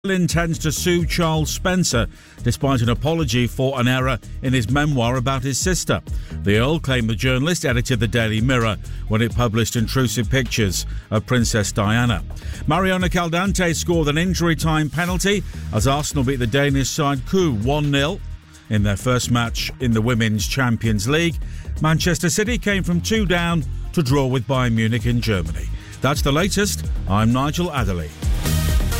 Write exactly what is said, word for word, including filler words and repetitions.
Intends to sue Charles Spencer despite an apology for an error in his memoir about his sister. The Earl claimed the journalist edited the Daily Mirror when it published intrusive pictures of Princess Diana. Mariona Caldante scored an injury-time penalty as Arsenal beat the Danish side Coup one nil in their first match in the Women's Champions League. Manchester City came from two down to draw with Bayern Munich in Germany. That's the latest. I'm Nigel Adderley.